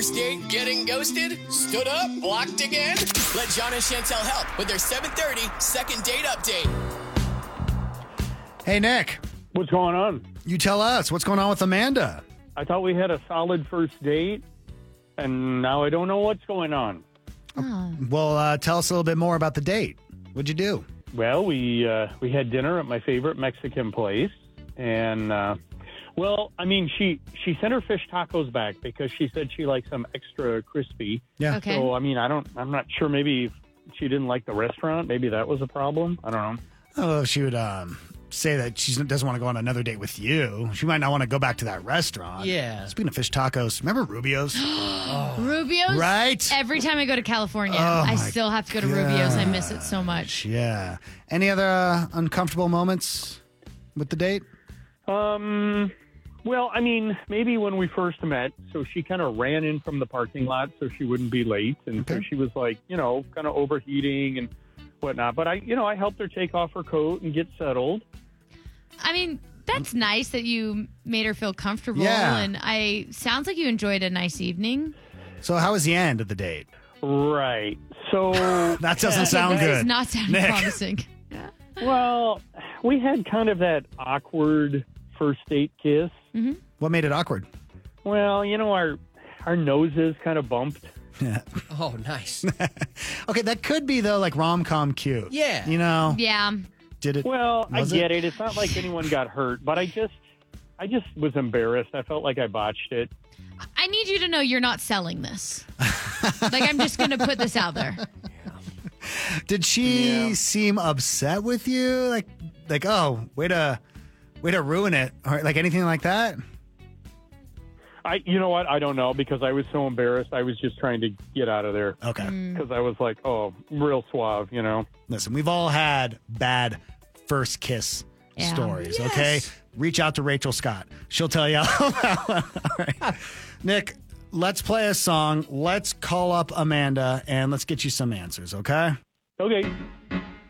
First date getting ghosted? Stood up? Blocked again? Let John and Chantel help with their 7:30 second date update. Hey, Nick. What's going on? You tell us. What's going on with Amanda? I thought we had a solid first date, and now I don't know what's going on. Oh. Well, tell us a little bit more about the date. What'd you do? Well, we had dinner at my favorite Mexican place, and she sent her fish tacos back because she said she likes them extra crispy. Yeah. Okay. So I'm not sure. Maybe she didn't like the restaurant. Maybe that was a problem. I don't know. Oh, she would say that she doesn't want to go on another date with you. She might not want to go back to that restaurant. Yeah. Speaking of fish tacos, remember Rubio's? Rubio's? Right? Every time I go to California, Oh, I my still have to go to Rubio's. I miss it so much. Yeah. Any other uncomfortable moments with the date? Well, maybe when we first met, so she kind of ran in from the parking lot so she wouldn't be late. And so Okay. she was like, kind of overheating and whatnot. But I helped her take off her coat and get settled. I mean, that's nice that you made her feel comfortable. Yeah. And sounds like you enjoyed a nice evening. So how was the end of the date? Right. So, That doesn't sound This is good. not sounding Nick. promising. well, we had kind of that awkward first date kiss. What made it awkward? Well, our noses kind of bumped. Oh, nice. Okay, that could be, though, like rom-com cute. Yeah. Yeah. Did it? Well, Was I get it. It's not like anyone got hurt, but I just was embarrassed. I felt like I botched it. I need you to know you're not selling this. Like, I'm just going to put this out there. Did she Yeah. seem upset with you? Like, oh, way to ruin it, or like anything like that? You know what? I don't know because I was so embarrassed. I was just trying to get out of there Okay. because I was like, oh, real suave, Listen, we've all had bad first kiss Yeah. stories, okay? Reach out to Rachel Scott. She'll tell you all about it. All right. Nick, let's play a song. Let's call up Amanda, and let's get you some answers, okay? Okay.